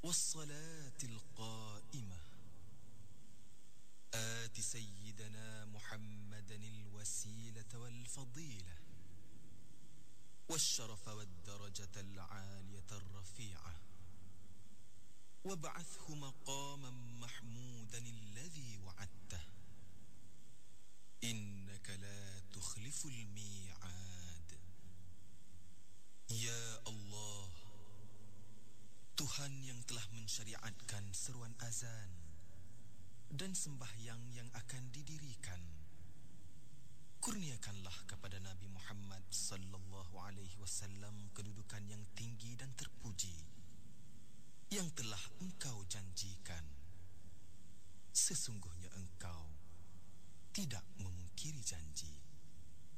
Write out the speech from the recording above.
والصلاة القائمة آت سيدنا محمدا الوسيلة والفضيلة والشرف والدرجة العالية الرفيعة وابعثه مقاما محمودا الذي وعدته إنك لا تخلف الميعاد. Ya Allah, Tuhan yang telah mensyariatkan seruan azan dan sembahyang yang akan didirikan, kurniakanlah kepada Nabi Muhammad sallallahu alaihi wasallam kedudukan yang tinggi dan terpuji yang telah Engkau janjikan. Sesungguhnya Engkau tidak